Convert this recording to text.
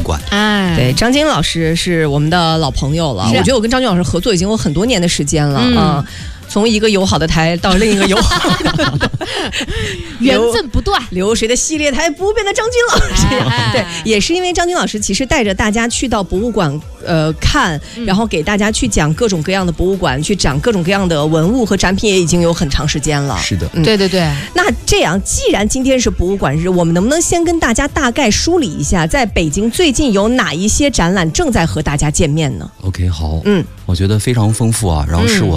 馆。 对，张晶老师是我们的老朋友了，我觉得我跟张晶老师合作已经有很多年的时间了从一个友好的台到另一个友好的缘分不断， 流水的系列台不变的张晶老师，对，也是因为张晶老师其实带着大家去到博物馆看，然后给大家去讲各种各样的博物馆，去讲各种各样的文物和展品，也已经有很长时间了。 是的， 对对对。 那这样，既然今天是博物馆日，我们能不能先跟大家大概梳理一下，在北京最近有哪一些展览正在和大家见面呢 ？OK， 好，我觉得非常丰富啊，然后是我